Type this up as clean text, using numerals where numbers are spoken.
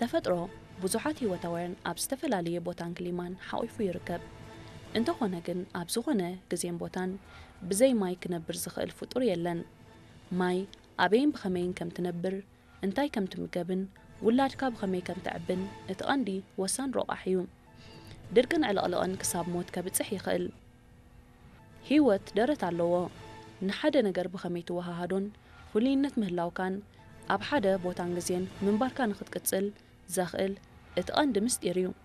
ተፈጥሮ ብዙሓት ህይወታውያን ኣብ ዝተፈላለየ ቦታን ክሊማን ሓቂፉ ይርከብ እንተኾነ ግን ኣብ ዝኾነ ግዜን ቦታን ብዘይ ማይ ክነብር ዝኽእል ፍጡር የለን ማይ ኣበይን ብኸመይን ከም ትነብር እንታይ ከም ትምገብን ውላድካ ብኸመይ ከም ትዕብን እቲ ቀንዲ ወሳን ረቓሕ እዩ ድርቅን ዕለቕለቕን ክሳብ ሞት ከብፅሕ ይኽእል ህይወት ደረት ኣለዎ ንሓደ ነገር ብኸመይ ትወሃሃዶን ፍሉይነት ምህላውካን ኣብ ሓደ ቦታን ግዜን ምንባርካ ንኽትቅፅል ዘኽእል እቲ ቀንዲ ምስጢር እዩ